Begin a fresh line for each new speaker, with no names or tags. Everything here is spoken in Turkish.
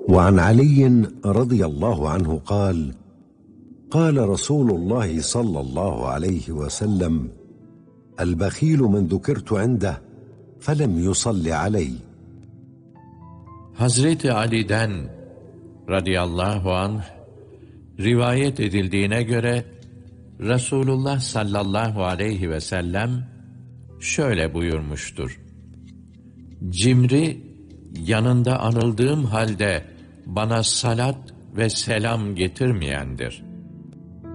وعن علي رضي الله عنه قال: قال رسول الله صلى الله عليه وسلم: البخيل من ذكرت عنده فلم يصل علي.
Hazreti Ali'den radıyallahu anh rivayet edildiğine göre Resulullah sallallahu aleyhi ve sellem şöyle buyurmuştur: Cimri, yanında anıldığım halde bana salat ve selam getirmeyendir.